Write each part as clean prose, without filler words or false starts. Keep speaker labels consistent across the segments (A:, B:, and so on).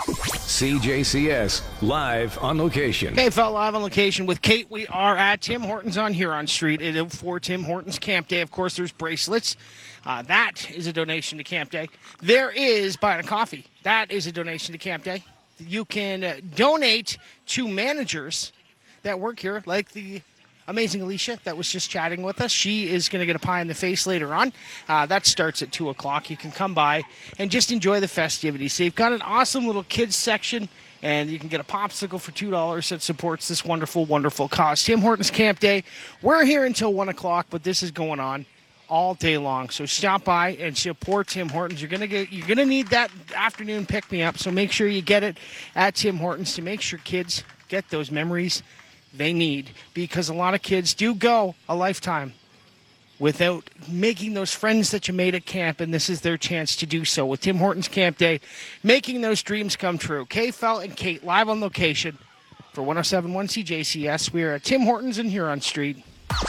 A: CJCS, live on location.
B: Okay, fell live on location with Kate. We are at Tim Hortons on Huron Street for Tim Hortons Camp Day. Of course, there's bracelets. That is a donation to Camp Day. There is buying a coffee. That is a donation to Camp Day. You can donate to managers that work here, like the amazing Alicia that was just chatting with us. She is going to get a pie in the face later on. That starts at 2 o'clock. You can come by and just enjoy the festivities. So you've got an awesome little kids section, and you can get a popsicle for $2 that supports this wonderful, wonderful cause. Tim Hortons Camp Day. We're here until 1 o'clock, but this is going on all day long. So stop by and support Tim Hortons. You're gonna need that afternoon pick-me-up, so make sure you get it at Tim Hortons to make sure kids get those memories they need, because a lot of kids do go a lifetime without making those friends that you made at camp, and this is their chance to do so with Tim Hortons Camp Day, making those dreams come true. Kay Fell and Kate live on location for 107.1 CJCS. We are at Tim Hortons in Huron Street.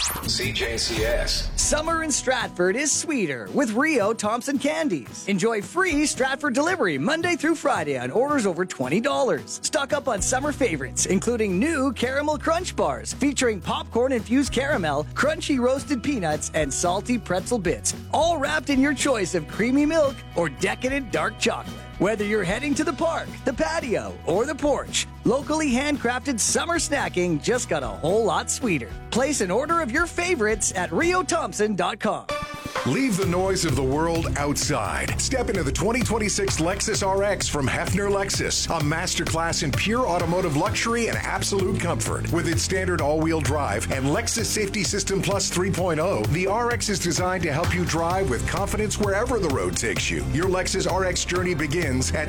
A: CJCS.
C: Summer in Stratford is sweeter with Rio Thompson Candies. Enjoy free Stratford delivery Monday through Friday on orders over $20. Stock up on summer favorites, including new Caramel Crunch Bars featuring popcorn-infused caramel, crunchy roasted peanuts, and salty pretzel bits, all wrapped in your choice of creamy milk or decadent dark chocolate. Whether you're heading to the park, the patio, or the porch, locally handcrafted summer snacking just got a whole lot sweeter. Place an order of your favorites at riothompson.com.
D: Leave the noise of the world outside. Step into the 2026 Lexus RX from Hefner Lexus, a masterclass in pure automotive luxury and absolute comfort. With its standard all-wheel drive and Lexus Safety System Plus 3.0, the RX is designed to help you drive with confidence wherever the road takes you. Your Lexus RX journey begins at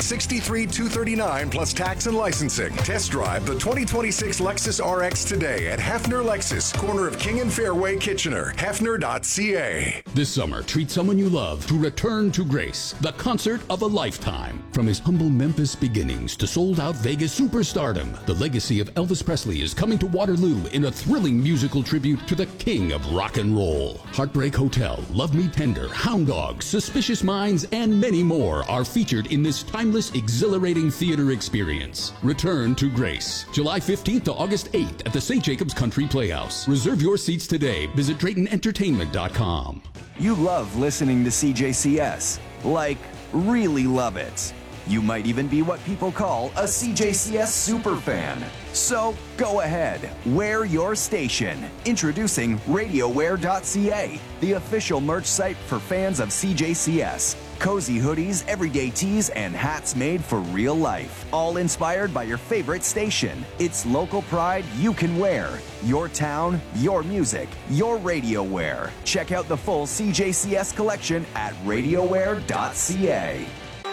D: $63,239 plus tax and licensing. Test drive the 2026 Lexus RX today at Hefner Lexus, corner of King and Fairway, Kitchener. Hefner.ca.
E: This summer, treat someone you love to Return to Grace, the concert of a lifetime. From his humble Memphis beginnings to sold-out Vegas superstardom, the legacy of Elvis Presley is coming to Waterloo in a thrilling musical tribute to the king of rock and roll. Heartbreak Hotel, Love Me Tender, Hound Dogs, Suspicious Minds, and many more are featured in this timeless, exhilarating theater experience. Return to Grace, July 15th to August 8th at the St. Jacobs Country Playhouse. Reserve your seats today. Visit DraytonEntertainment.com.
F: You love listening to CJCS. Like, really love it. You might even be what people call a CJCS superfan. So, go ahead, wear your station. Introducing RadioWear.ca, the official merch site for fans of CJCS. Cozy hoodies, everyday tees, and hats made for real life. All inspired by your favorite station. It's local pride you can wear. Your town, your music, your radio wear. Check out the full CJCS collection at RadioWear.ca.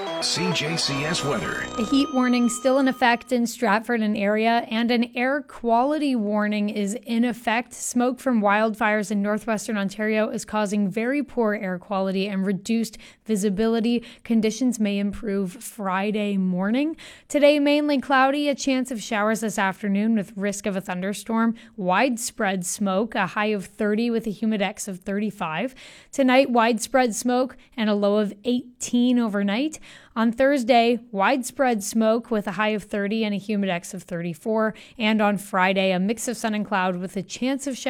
A: CJCS weather.
G: A heat warning still in effect in Stratford and area, and an air quality warning is in effect. Smoke from wildfires in northwestern Ontario is causing very poor air quality and reduced visibility. Conditions may improve Friday morning. Today, mainly cloudy, a chance of showers this afternoon with risk of a thunderstorm. Widespread smoke, a high of 30 with a humidex of 35. Tonight, widespread smoke and a low of 18 overnight. On Thursday, widespread smoke with a high of 30 and a humidex of 34. And on Friday, a mix of sun and cloud with a chance of showers